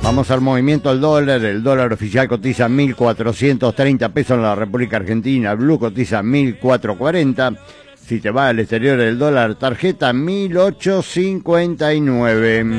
Vamos al movimiento del dólar. El dólar oficial cotiza 1.430 pesos en la República Argentina. Blue cotiza 1.440. Si te va al exterior del dólar tarjeta, 1.859.